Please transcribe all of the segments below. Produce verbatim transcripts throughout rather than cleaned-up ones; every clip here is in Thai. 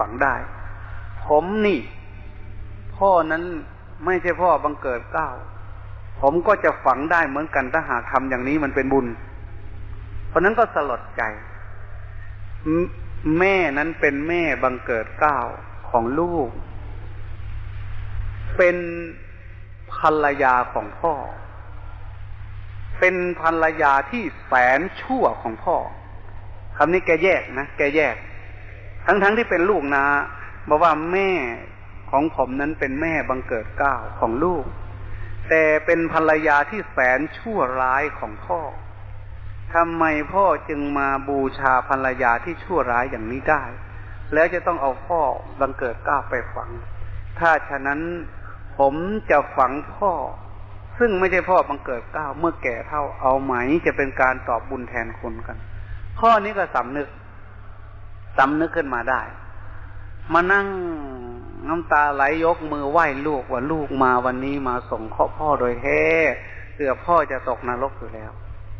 ฝังได้ผมนี่พ่อนั้นไม่ใช่พ่อบังเกิดเกล้าผมก็จะฝังได้เหมือนกันถ้าหากทำอย่างนี้มันเป็นบุญเพราะนั้นก็สลดใจแม่นั้นเป็นแม่บังเกิดเกล้าของลูกเป็นภรรยาของพ่อเป็นภรรยาที่แสนชั่วของพ่อคำนี้แกแยกนะแกแยกทั้งๆที่เป็นลูกนะบอกว่าแม่ของผมนั้นเป็นแม่บังเกิดเกล้าของลูกแต่เป็นภรรยาที่แสนชั่วร้ายของพ่อทำไมพ่อจึงมาบูชาภรรยาที่ชั่วร้ายอย่างนี้ได้แล้วจะต้องเอาพ่อบังเกิดเกล้าไปฝังถ้าฉะนั้นผมจะฝังพ่อซึ่งไม่ใช่พ่อบังเกิดเกล้าเมื่อแก่เท่าเอาไหมจะเป็นการตอบบุญแทนคุณกันข้อนี้ก็สำนึกสำนึกขึ้นมาได้มานั่งน้ำตาไหลยกมือไหว้ลูกว่าลูกมาวันนี้มาส่งข้อพ่อโดยแท้เกือบพ่อจะตกนรกอยู่แล้ว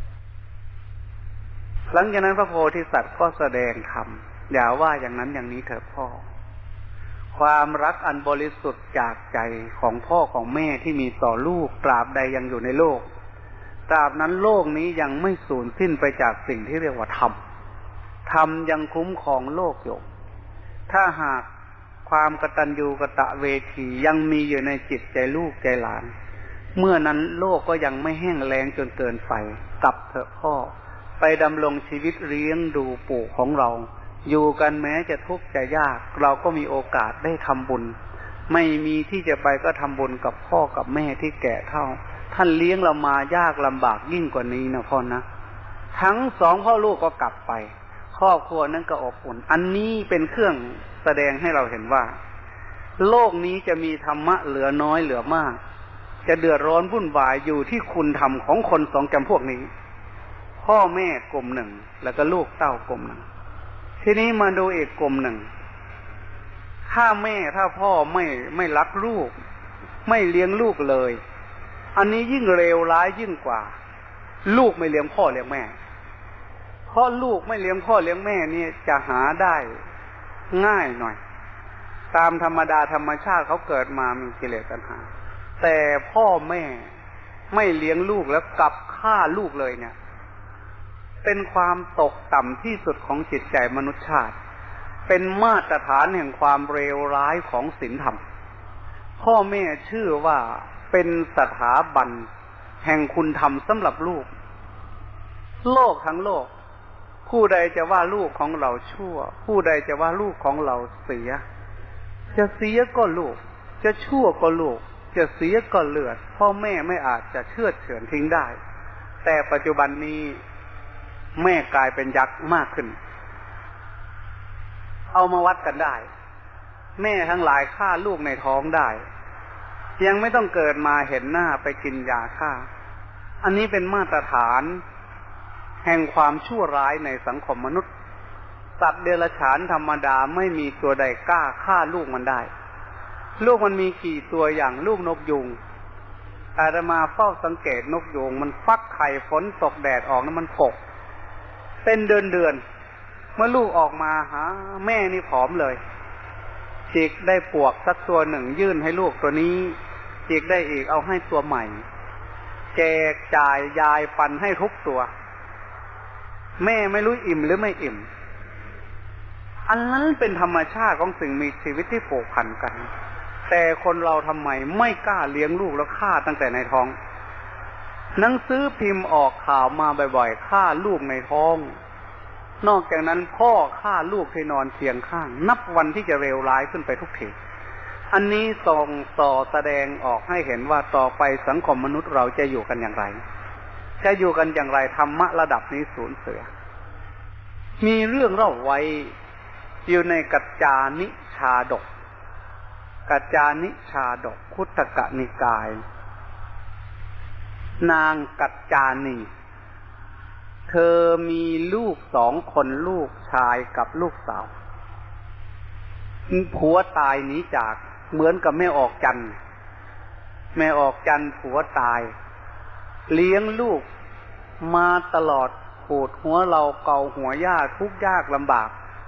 หลังจากนั้นพระโพธิสัตว์ก็แสดงธรรมอย่าว่าอย่างนั้นอย่างนี้เถิดพ่อความรักอันบริสุทธิ์จากใจของพ่อของแม่ที่มีต่อลูกตราบใดยังอยู่ในโลกตราบนั้นโลกนี้ยังไม่สูญสิ้นไปจากสิ่งที่เรียกว่าธรรมธรรมยังคุ้มครองโลกอยู่ถ้าหากความกตัญญูกตเวทียังมีอยู่ในจิตใจลูกใจหลานเมื่อนั้นโลกก็ยังไม่แห้งแล้งจนเกินไปกลับเถอะพ่อไปดำรงชีวิตเลี้ยงดูปู่ของเราอยู่กันแม้จะทุกข์จะยากเราก็มีโอกาสได้ทำบุญไม่มีที่จะไปก็ทำบุญกับพ่อกับแม่ที่แก่เฒ่าท่านเลี้ยงเรามายากลำบากยิ่งกว่านี้นะพ่อนะทั้งสองพ่อลูกก็กลับไปครอบครัวนั้นก็อบอุ่นอันนี้เป็นเครื่องแสดงให้เราเห็นว่าโลกนี้จะมีธรรมะเหลือน้อยเหลือมากจะเดือดร้อนวุ่นวายอยู่ที่คุณธรรมของคนสองจำพวกนี้พ่อแม่กลุ่มหนึ่งแล้วก็ลูกเต้ากลุ่มหนึ่งทีนี้มาดูอีกกลุ่มหนึ่งถ้าแม่ถ้าพ่อไม่ไม่รักลูกไม่เลี้ยงลูกเลยอันนี้ยิ่งเลวร้ายยิ่งกว่าลูกไม่เลี้ยงพ่อเลี้ยงแม่เพราะลูกไม่เลี้ยงพ่อเลี้ยงแม่นี่จะหาได้ง่ายหน่อยตามธรรมดาธรรมชาติเขาเกิดมามีกิเลสตัณหาแต่พ่อแม่ไม่เลี้ยงลูกแล้วกลับฆ่าลูกเลยเนี่ยเป็นความตกต่ำที่สุดของจิตใจมนุษยชาติเป็นมาตรฐานแห่งความเลวร้ายของศีลธรรมพ่อแม่ชื่อว่าเป็นสถาบันแห่งคุณธรรมสำหรับลูกโลกทั้งโลกผู้ใดจะว่าลูกของเราชั่วผู้ใดจะว่าลูกของเราเสียจะเสียก็ลูกจะชั่วก็ลูกจะเสียก็เลือดพ่อแม่ไม่อาจจะเชือดเฉือนทิ้งได้แต่ปัจจุบันนี้แม่กลายเป็นยักษ์มากขึ้นเอามาวัดกันได้แม่ทั้งหลายฆ่าลูกในท้องได้ยังไม่ต้องเกิดมาเห็นหน้าไปกินยาฆ่าอันนี้เป็นมาตรฐานแห่งความชั่วร้ายในสังคมมนุษย์สัตว์เดรัจฉานธรรมดาไม่มีตัวใดกล้าฆ่าลูกมันได้ลูกมันมีกี่ตัวอย่างลูกนกยูงอาตมาเฝ้าสังเกตนกยูงมันฟักไข่ฝนตกแดดออกนั้นมันกกเป็นเดือนเดือนเมื่อลูกออกมาหาแม่นี่ผอมเลยจิกได้ปวกสักตัวหนึ่งยื่นให้ลูกตัวนี้จิกได้อีกเอาให้ตัวใหม่แจกจ่ายยายปันให้ทุกตัวแม่ไม่รู้อิ่มหรือไม่อิ่มอันนั้นเป็นธรรมชาติของสิ่งมีชีวิตที่ผูกพันกันแต่คนเราทำไมไม่กล้าเลี้ยงลูกแล้วฆ่าตั้งแต่ในท้องหนังสือพิมพ์ออกข่าวมาบ่อยๆฆ่าลูกในท้องนอกจากนั้นพ่อฆ่าลูกที่นอนเคียงข้างนับวันที่จะเลวร้ายขึ้นไปทุกทีอันนี้ส่งต่อแสดงออกให้เห็นว่าต่อไปสังคมมนุษย์เราจะอยู่กันอย่างไรจะอยู่กันอย่างไรธรรมะระดับนี้สูญเสียมีเรื่องเล่าไว้อยู่ในกัจจานิชาดกกัจจานิชาดกคุตกนิกายนางกัจจานีเธอมีลูกสองคนลูกชายกับลูกสาวผัวตายหนีจากเหมือนกับแม่ออกจันแม่ออกจันผัวตายเลี้ยงลูกมาตลอดปวดหัวเราเกาหัวย่าทุกข์ยากลำบาก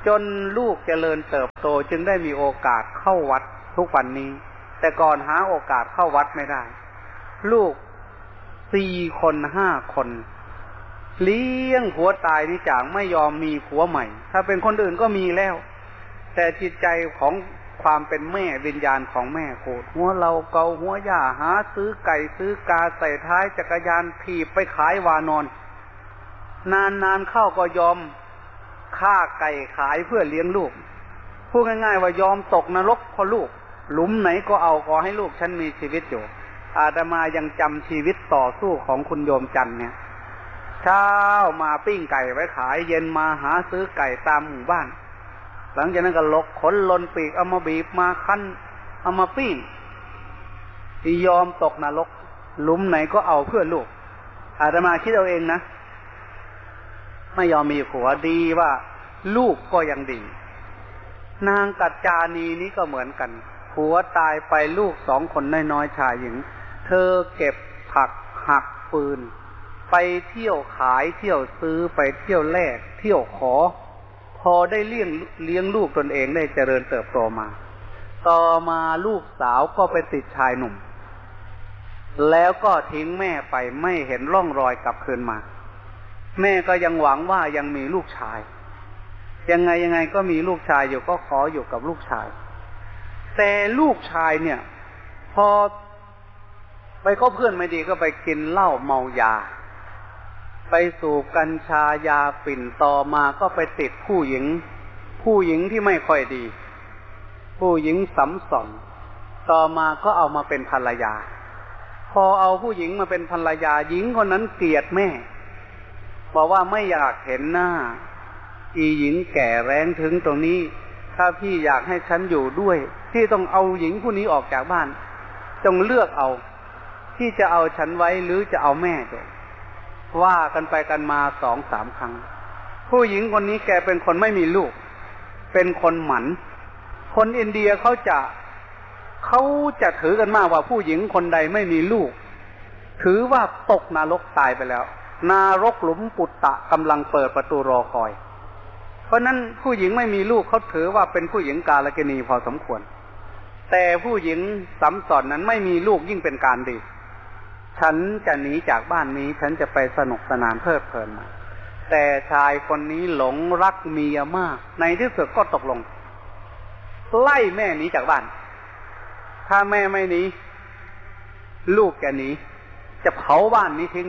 จนลูกเจริญเติบโตจึงได้มีโอกาสเข้าวัดทุกวันนี้แต่ก่อนหาโอกาสเข้าวัดไม่ได้ลูกสี่คนห้าคนเลี้ยงผัวตายนี่จากไม่ยอมมีผัวใหม่ถ้าเป็นคนอื่นก็มีแล้วแต่จิตใจของความเป็นแม่วิญญาณของแม่โกรธหัวเราเกาหัวย่าหาซื้อไก่ซื้อกาใส่ท้ายจักรยานถีบไปขายวานอนนานๆเข้าก็ยอมฆ่าไก่ขายเพื่อเลี้ยงลูกพูดง่ายๆว่ายอมตกนรกเพราะลูกหลุมไหนก็เอาขอให้ลูกฉันมีชีวิตอยู่อาตมายังจำชีวิตต่อสู้ของคุณโยมจันเนี่ยเช้ามาปิ้งไก่ไว้ขายเย็นมาหาซื้อไก่ตามหมู่บ้านหลังจากนั้นก็ลกขนลนปีกเอามาบีบมาคั้นเอามาปิ้งที่ยอมตกนรกหลุมไหนก็เอาเพื่อลูกอาตมาคิดเอาเองนะไม่ยอมมีผัวดีว่าลูกก็ยังดีนางกัจจานีนี้ก็เหมือนกันผัวตายไปลูกสองคนน้อยๆชายหญิงเธอเก็บผักหักปืนไปเที่ยวขายเที่ยวซื้อไปเที่ยวแลกเที่ยวขอพอได้เลี้ยงเลี้ยงลูกตนเองได้เจริญเติบโตมาต่อมาลูกสาวก็ไปติดชายหนุ่มแล้วก็ทิ้งแม่ไปไม่เห็นร่องรอยกลับคืนมาแม่ก็ยังหวังว่ายังมีลูกชายยังไงยังไงก็มีลูกชายอยู่ก็ขออยู่กับลูกชายแต่ลูกชายเนี่ยพอไปก็เพื่อนไม่ดีก็ไปกินเหล้าเมายาไปสูบกัญชายาฝิ่นต่อมาก็ไปติดผู้หญิงผู้หญิงที่ไม่ค่อยดีผู้หญิงสัมสอนต่อมาก็เอามาเป็นภรรยาพอเอาผู้หญิงมาเป็นภรรยาหญิงคนนั้นเกลียดแม่บอกว่าไม่อยากเห็นหน้าอีหญิงแก่แรงถึงตรงนี้ถ้าพี่อยากให้ฉันอยู่ด้วยพี่ต้องเอาหญิงผู้นี้ออกจากบ้านจงเลือกเอาที่จะเอาฉันไว้หรือจะเอาแม่ด้วยว่ากันไปกันมาสองสามครั้งผู้หญิงคนนี้แกเป็นคนไม่มีลูกเป็นคนหมันคนอินเดียเขาจะเขาจะถือกันมากว่าผู้หญิงคนใดไม่มีลูกถือว่าตกนรกตายไปแล้วนรกหลุมปุตตะกำลังเปิดประตูรอคอยเพราะนั้นผู้หญิงไม่มีลูกเขาถือว่าเป็นผู้หญิงกาลกิณีพอสมควรแต่ผู้หญิงสัมสอนนั้นไม่มีลูกยิ่งเป็นการดีฉันจะหนีจากบ้านนี้ฉันจะไปสนุกสนานเพลิดเพลินมาแต่ชายคนนี้หลงรักเมียมากในที่สุดก็ตกลงไล่แม่หนีจากบ้านถ้าแม่ไม่หนีลูกแกหนีจะเผาบ้านนี้ทิ้ง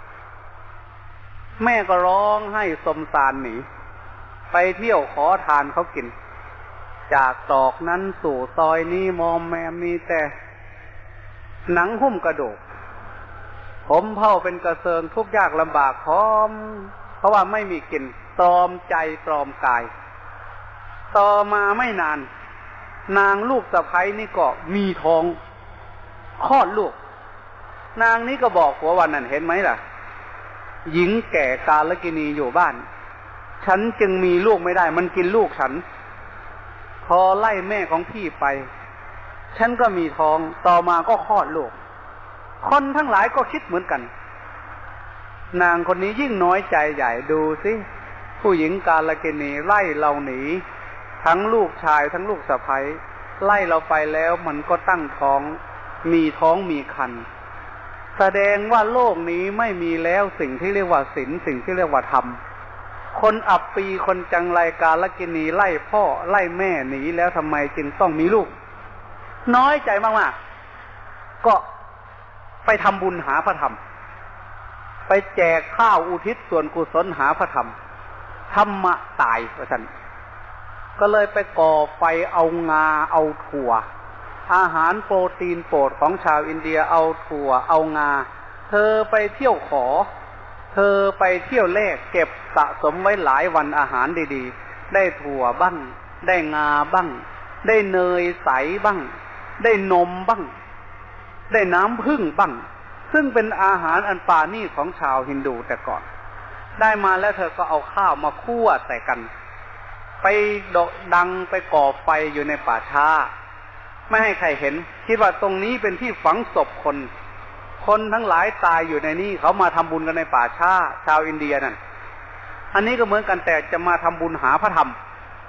แม่ก็ร้องให้สมสารหนีไปเที่ยวขอทานเขากินจากตอกนั้นสู่ซอยนี้มอมแมมมีแต่หนังหุ้มกระดูกผมเผาเป็นกระเซิงทุกข์ยากลำบากพร้อมเพราะว่าไม่มีกินตรอมใจตรอมกายต่อมาไม่นานนางลูกสะใภ้นี่ก็มีท้องคลอดลูกนางนี้ก็บอกผัววันนั้นเห็นไหมล่ะหญิงแก่กาลกิณีอยู่บ้านฉันจึงมีลูกไม่ได้มันกินลูกฉันพอไล่แม่ของพี่ไปฉันก็มีท้องต่อมาก็คลอดลูกคนทั้งหลายก็คิดเหมือนกันนางคนนี้ยิ่งน้อยใจใหญ่ดูสิผู้หญิงกาลกิณีไล่เราหนีทั้งลูกชายทั้งลูกสะใภ้ไล่เราไปแล้วมันก็ตั้งท้องมีท้องมีครรภ์แสดงว่าโลกนี้ไม่มีแล้วสิ่งที่เรียกว่าศีลสิ่งที่เรียกว่าธรรมคนอับปีคนจังไรกาลกิณีไล่พ่อไล่แม่หนีแล้วทำไมจึงต้องมีลูกน้อยใจมากๆก็ไปทำบุญหาพระธรรมไปแจกข้าวอุทิศส่วนกุศลหาพระธรรมธรรมะตายว่าฉันก็เลยไปก่อไฟเอางาเอาถั่วอาหารโปรตีนโปรดของชาวอินเดียเอาถั่วเอางาเธอไปเที่ยวขอเธอไปเที่ยวแลกเก็บสะสมไว้หลายวันอาหารดีๆได้ถั่วบ้างได้งาบ้างได้เนยใสบ้างได้นมบ้างได้น้ำผึ้งบ้างซึ่งเป็นอาหารอันปราณีตของชาวฮินดูแต่ก่อนได้มาแล้วเธอก็เอาข้าวมาคั่วใส่กันไปดังไปก่อไฟอยู่ในป่าช้าไม่ให้ใครเห็นคิดว่าตรงนี้เป็นที่ฝังศพคนคนทั้งหลายตายอยู่ในนี้เขามาทำบุญกันในป่าช้าชาวอินเดียนั่นอันนี้ก็เหมือนกันแต่จะมาทำบุญหาพระธรรม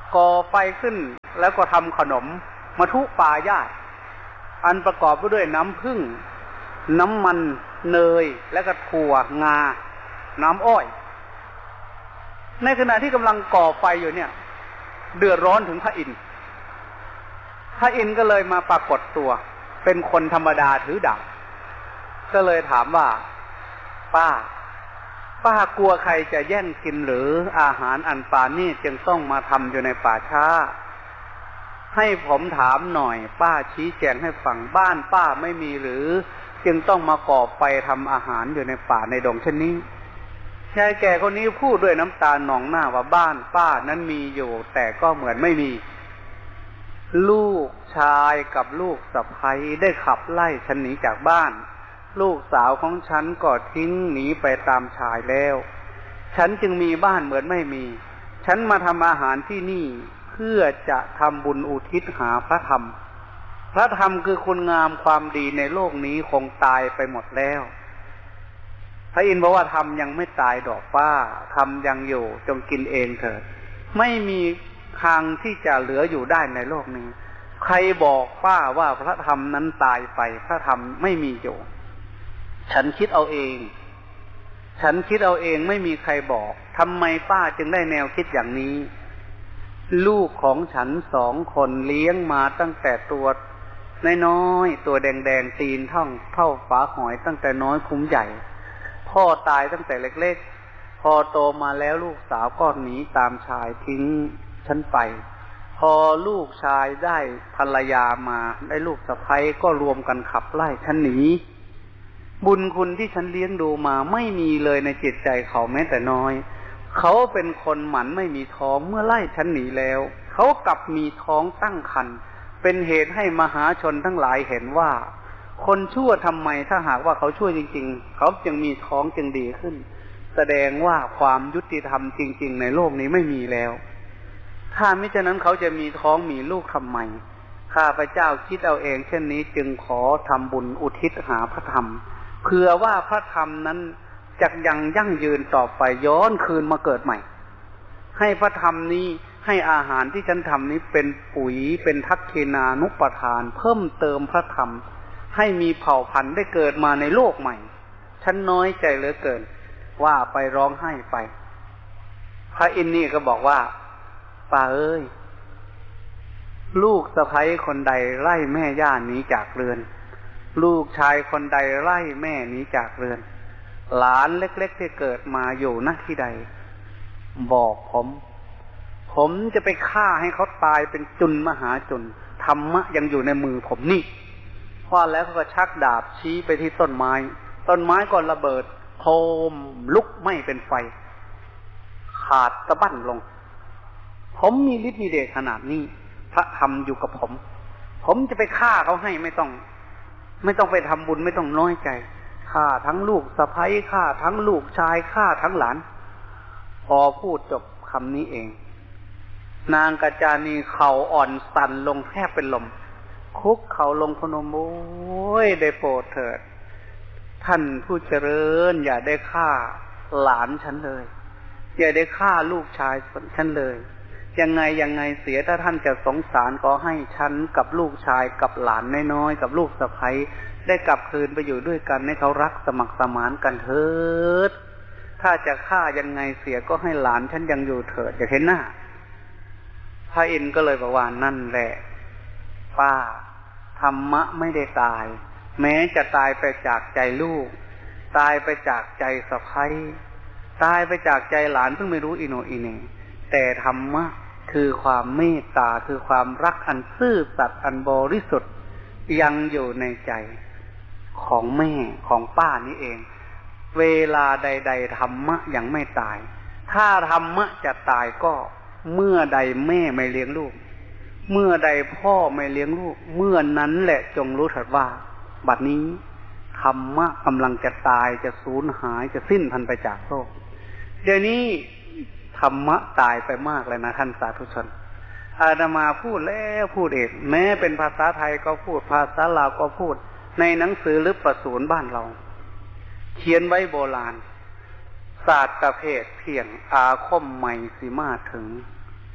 ก่อไฟขึ้นแล้วก็ทำขนมมัทุปายาตอันประกอบไปด้วยน้ำผึ้งน้ำมันเนยและก็ถั่วงาน้ำอ้อยในขณะที่กำลังก่อไฟอยู่เนี่ยเดือดร้อนถึงพระอินทร์พระอินทร์ก็เลยมาปรากฏตัวเป็นคนธรรมดาถือดาบก็เลยถามว่าป้าป้ากลัวใครจะแย่งกินหรืออาหารอันปราณีตจึงต้องมาทำอยู่ในป่าช้าให้ผมถามหน่อยป้าชี้แจงให้ฟังบ้านป้าไม่มีหรือจึงต้องมาก่อไฟทำอาหารอยู่ในป่าในดงเช่นนี้ชายแก่คนนี้พูดด้วยน้ำตาหนองหน้าว่าบ้านป้านั้นมีอยู่แต่ก็เหมือนไม่มีลูกชายกับลูกสะใภ้ได้ขับไล่ฉันหนีจากบ้านลูกสาวของฉันก็ทิ้งหนีไปตามชายแล้วฉันจึงมีบ้านเหมือนไม่มีฉันมาทำอาหารที่นี่เพื่อจะทำบุญอุทิศหาพระธรรมพระธรรมคือคุณงามความดีในโลกนี้คงตายไปหมดแล้วพระอินทร์บอกว่าธรรมยังไม่ตายดอกป้าธรรมยังอยู่จงกินเองเถิดไม่มีทางที่จะเหลืออยู่ได้ในโลกนี้ใครบอกป้าว่าพระธรรมนั้นตายไปพระธรรมไม่มีอยู่ฉันคิดเอาเองฉันคิดเอาเองไม่มีใครบอกทำไมป้าจึงได้แนวคิดอย่างนี้ลูกของฉันสองคนเลี้ยงมาตั้งแต่ตัวน้อยๆตัวแดงๆตีนเท่าเท่าฝาหอยตั้งแต่น้อยพุงใหญ่พ่อตายตั้งแต่เล็กๆพอโตมาแล้วลูกสาวก็หนีตามชายทิ้งฉันไปพอลูกชายได้ภรรยามาได้ลูกสะใภ้ก็รวมกันขับไล่ฉันหนีบุญคุณที่ฉันเลี้ยงดูมาไม่มีเลยในจิตใจเขาแม้แต่น้อยเขาเป็นคนหมันไม่มีท้องเมื่อไล่ฉันหนีแล้วเขากลับมีท้องตั้งครรภ์เป็นเหตุให้มหาชนทั้งหลายเห็นว่าคนชั่วทำไมถ้าหากว่าเขาชั่วจริงๆเขาจึงมีท้องจึงดีขึ้นแสดงว่าความยุติธรรมจริงๆในโลกนี้ไม่มีแล้วถ้ามิฉะนั้นเขาจะมีท้องมีลูกทำไมข้าพเจ้าคิดเอาเองเช่นนี้จึงขอทำบุญอุทิศหาพระธรรมเผื่อว่าพระธรรมนั้นจะยังยั่งยืนต่อไปย้อนคืนมาเกิดใหม่ให้พระธรรมนี้ให้อาหารที่ฉันทำนี้เป็นปุ๋ยเป็นทักษิณานุปทานเพิ่มเติมพระธรรมให้มีเผ่าพันธุ์ได้เกิดมาในโลกใหม่ฉันน้อยใจเหลือเกินว่าไปร้องไห้ไปพระอินทร์นี่ก็บอกว่าป้าเอ้ยลูกสะใภ้คนใดไล่แม่ย่าหนีจากเรือนลูกชายคนใดไล่แม่หนีจากเรือนหลานเล็กๆที่เกิดมาอยู่ณที่ใดบอกผมผมจะไปฆ่าให้เขาตายเป็นจุลมหาจุลธรรมะยังอยู่ในมือผมนี่ว่าแล้วเขาก็ชักดาบชี้ไปที่ต้นไม้ต้นไม้ก็ระเบิดโคมลุกไหม้เป็นไฟขาดสะบั้นลงผมมีฤทธิ์มีเดชขนาดนี้พระธรรมอยู่กับผมผมจะไปฆ่าเขาให้ไม่ต้องไม่ต้องไปทำบุญไม่ต้องน้อยใจฆ่าทั้งลูกสะใภ้ฆ่าทั้งลูกชายฆ่าทั้งหลานพอพูดจบคำนี้เองนางกัจจานีเข่าอ่อนสั่นลงแทบเป็นลมคุกเข่าลงพนมโอ้ยได้โปรดเถิดท่านผู้เจริญอย่าได้ฆ่าหลานฉันเลยอย่าได้ฆ่าลูกชายฉันเลยยังไงยังไงเสียถ้าท่านจะสงสารก็ให้ฉันกับลูกชายกับหลานน้อยๆกับลูกสะใภ้ได้กลับคืนไปอยู่ด้วยกันให้เขารักสมัครสมานกันเถิดถ้าจะฆ่ายังไงเสียก็ให้หลานฉันยังอยู่เถิดอย่าเห็นหน้าพระอินทร์ก็เลยบอกว่านั่นแหละป้าธรรมะไม่ได้ตายแม้จะตายไปจากใจลูกตายไปจากใจสะใภ้ตายไปจากใจหลานเพิ่งไม่รู้อิโนอิเนแต่ธรรมะคือความเมตตาคือความรักอันซื่อสัตย์อันบริสุทธิ์ยังอยู่ในใจของแม่ของป้านี่เองเวลาใดๆธรรมะยังไม่ตายถ้าธรรมะจะตายก็เมื่อใดแม่ไม่เลี้ยงลูกเมื่อใดพ่อไม่เลี้ยงลูกเมื่อนั้นแหละจงรู้เถิดว่าบัดนี้ธรรมะกำลังจะตายจะสูญหายจะสิ้นพันไปจากโลกเดี๋ยวนี้ธรรมะตายไปมากเลยนะท่านสาธุชนอาตมาพูดแล้วพูดเองแม้เป็นภาษาไทยก็พูดภาษาลาวก็พูดในหนังสือหรือประสูรบ้านเราเขียนไว้โบราณศาสตร์ประเภทเพียงอาคมใหม่สิมาถึง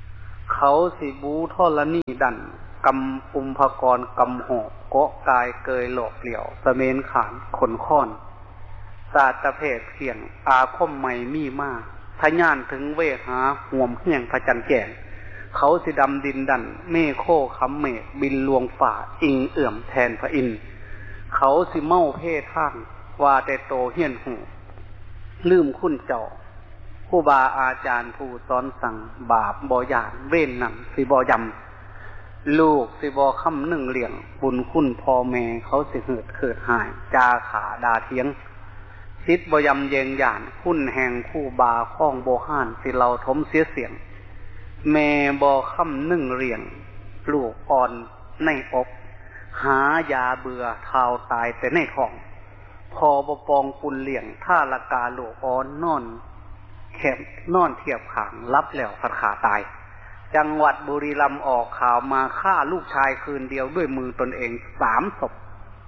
เขาสิบูทอลนี่ดันกำปุมภกรกำหอกเกาะกายเกยหลอกเหลี่ยวสะเมนขานขนค้อนศาสตรเพศเขียงอาคมไม่มีมาทะย่านถึงเวหาห่วมเฮียงพระจันทร์แก่งเขาสิดำดินดันเมฆโคคำเมฆบินลวงฝ่าอิงเอื่อมแทนพระอินทร์เขาสิเมาเพศท่างว่าแต่โตเฮียนหูลืมคุณเจ้าผู้บาอาจารย์ผู้สอนสั่งบาปบ่ยานเว้นนั่นสิบ่ยำลูกสิบ่คำหนึ่งเหลี่ยงบุญคุณพ่อแม่เขาสิเหือดเขิดหายจาขาดาเทียงสิทธิ์บ่ยำเยงหยานคุณแห่งคู่บาข้องโบห้านสิเราทมเสียเสียงแม่บ่คำหนึ่งเหลี่ยงลูกอ่อนในอกหายาเบื่อเท้าตายแต่ในท้องพอบ่ปองปุนเหลี่ยงท่าละกาลูกอ่อนนอนแข็งนอนเทียบขางรับแล้วพัดขาตายจังหวัดบุรีรัมย์ออกข่าวมาฆ่าลูกชายคืนเดียวด้วยมือตนเองสามศพ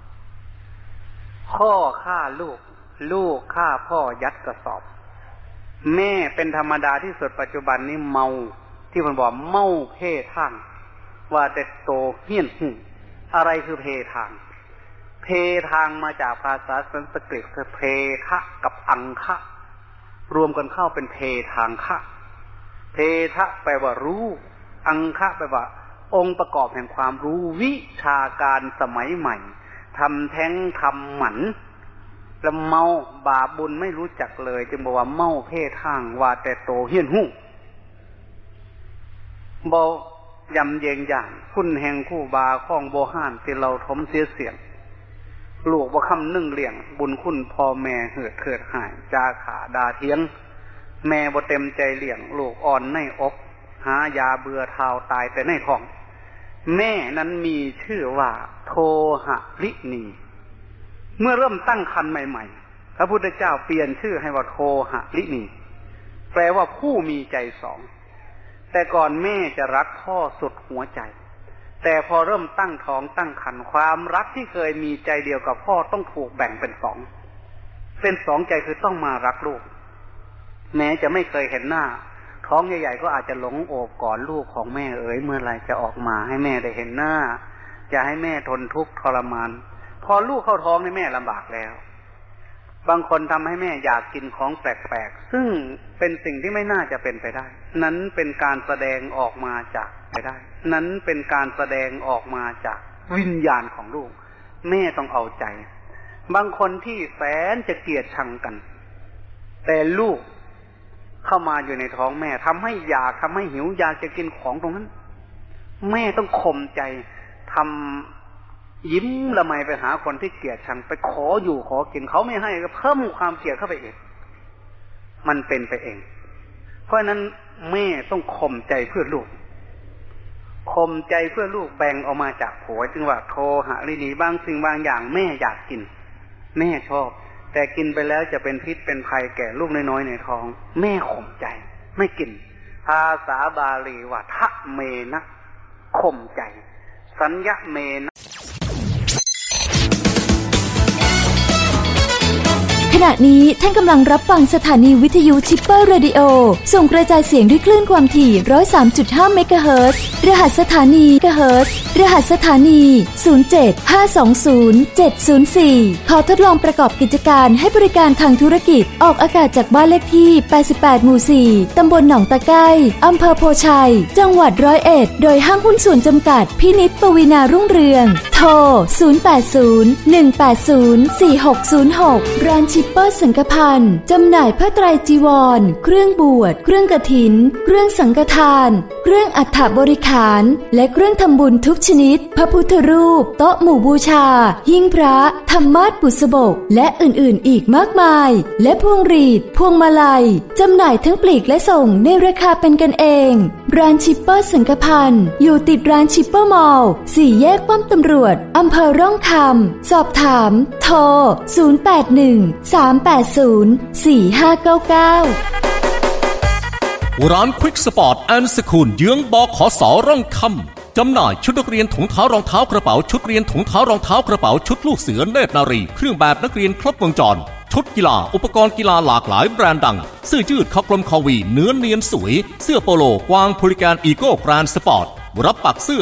พ่อฆ่าลูกลูกฆ่าพ่อยัดกระสอบแม่เป็นธรรมดาที่สุดปัจจุบันนี้เมาที่มันบอกเมาเพทางว่าแต่โตเฮี้ยนหูอะไรคือเพทางเพทางมาจากภาษาสันสกฤตคือเพคะกับอังคะรวมกันเข้าเป็นเพทางคะเพทะแปลว่ารู้อังคะแปลว่าองค์ประกอบแห่งความรู้วิชาการสมัยใหม่ทำแท้งทำหมันแล้วเมาบาปบุญไม่รู้จักเลยจึงบอกว่าเมาเพศทางว่าแต่โตเฮี้ยนหูบ่ยำเยงอย่างคุณแห่งคู่บาข้องโบห้านที่เราทมเสียเสียงลูกบ่คำนึ่งเลี้ยงบุญคุณพ่อแม่เหือดเขิดหายจาขาดาเทียงแม่บ่เต็มใจเลี้ยงลูกอ่อนในอกหายาเบื่อเท้าตายแต่ในท้องแม่นั้นมีชื่อว่าโทหะลินีเมื่อเริ่มตั้งครรภ์ใหม่ๆพระพุทธเจ้าเปลี่ยนชื่อให้ว่าโทหะลินีแปลว่าผู้มีใจสองแต่ก่อนแม่จะรักพ่อสุดหัวใจแต่พอเริ่มตั้งท้องตั้งครรภ์ความรักที่เคยมีใจเดียวกับพ่อต้องถูกแบ่งเป็นสองเป็นสองใจคือต้องมารักลูกแม้จะไม่เคยเห็นหน้าท้องใหญ่ๆก็อาจจะหลงโอบกอดลูกของแม่เอ๋ยเมื่อไรจะออกมาให้แม่ได้เห็นหน้าจะให้แม่ทนทุกข์ทรมานพอลูกเข้าท้องนี่แม่ลำบากแล้วบางคนทำให้แม่อยากกินของแปลกๆซึ่งเป็นสิ่งที่ไม่น่าจะเป็นไปได้นั้นเป็นการแสดงออกมาจากไปได้นั้นเป็นการแสดงออกมาจากวิญญาณของลูกแม่ต้องเอาใจบางคนที่แสนจะเกลียดชังกันแต่ลูกเข้ามาอยู่ในท้องแม่ทำให้อยากทำให้หิวอยากจะกินของตรงนั้นแม่ต้องข่มใจทำยิ้มละไมไปหาคนที่เกลียดชังไปขออยู่ขอกินเขาไม่ให้ก็เพิ่มความเกลียดเข้าไปอีกมันเป็นไปเองเพราะนั้นแม่ต้องข่มใจเพื่อลูกข่มใจเพื่อลูกแบ่งออกมาจากผัวจึงว่าโทหะลินีบางสิ่งบางอย่างแม่อยากกินแม่ชอบแต่กินไปแล้วจะเป็นพิษเป็นภัยแก่ลูกน้อยๆในท้องแม่ข่มใจไม่กินภาษาบาลีว่าทะเมนะข่มใจสัญญะเมนะขณะนี้ท่านกำลังรับฟังสถานีวิทยุชิปเปอร์เรดิโอส่งกระจายเสียงด้วยคลื่นความถี่ หนึ่งร้อยสามจุดห้า เมกะเฮิรตซ์รหัสสถานีเมกะเฮิรตซ์รหัสสถานี ศูนย์ เจ็ด ห้า สอง ศูนย์ เจ็ด ศูนย์ สี่ ขอทดลองประกอบกิจการให้บริการทางธุรกิจออกอากาศจากบ้านเลขที่แปดสิบแปดหมู่สี่ตำบลหนองตะไคร้อำเภอโพชัยจังหวัดร้อยเอ็ดโดยห้างหุ้นส่วนจำกัดพินิจปวีณารุ่งเรืองโทรศูนย์ แปด ศูนย์ หนึ่ง แปด ศูนย์ สี่ หก ศูนย์ หกร้านชิปเปอร์สังฆพันธ์จำหน่ายผ้าไตรจีวรเครื่องบวชเครื่องกฐินเครื่องสังฆทานเครื่องอัฐบริขารและเครื่องทำบุญทุกชนิดพระพุทธรูปโต๊ะหมู่บูชาหิ้งพระธรรมาสน์บุษบกและอื่นๆอีกมากมายและพวงหรีดพวงมาลัยจำหน่ายทั้งปลีกและส่งในราคาเป็นกันเองร้านชิปเปอร์สังฆพันธ์อยู่ติดร้านชิปเปอร์มอลล์สี่แยกป้อมตำรวจอำเภอร่องคำสอบถามโทรศูนย์ แปด หนึ่ง สาม แปด ศูนย์ สี่ ห้า เก้า เก้าร้านควิกสปอร์ตแอนด์สคูลเยื้องบขสร่องคำจำหน่ายชุดนักเรียนถุงเท้ารองเท้ากระเป๋าชุดเรียนถุงเท้ารองเท้ากระเป๋าชุดลูกเสือเนตรนารีเครื่องแบบนักเรียนครบวงจรชชุดกีฬาอุปกรณ์กีฬาหลากหลายแบรนด์ดังเสื้อยืดคอกลมคอวีเนื้อเนียนสวยเสื้อโปโลกวางโพลิแกนอีโก้แกรนด์สปอร์ตรับปักเสื้อ